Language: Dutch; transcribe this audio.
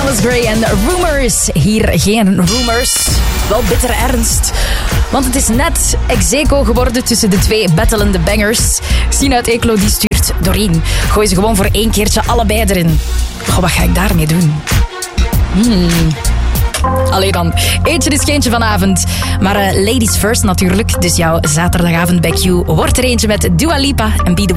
Alice Gray en Rumors. Hier geen rumors, wel bitter ernst. Want het is net ex-aequo geworden tussen de twee battlende bangers. Sien uit Eeklo die stuurt Doreen. Gooi ze gewoon voor 1 keertje allebei erin. Goh, wat ga ik daarmee doen? Allee dan, eentje is geentje vanavond. Maar ladies first natuurlijk. Dus jouw zaterdagavond bij Q wordt er eentje met Dua Lipa en Be The